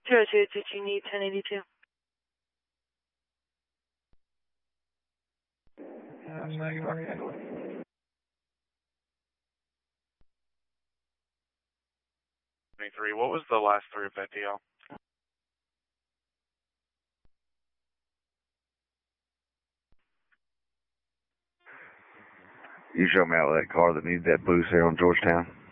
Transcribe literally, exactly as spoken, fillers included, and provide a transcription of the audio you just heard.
zero two, did you need ten eighty-two? twenty-three, what was the last three of that deal? You show me out that car that needs that boost here on Georgetown.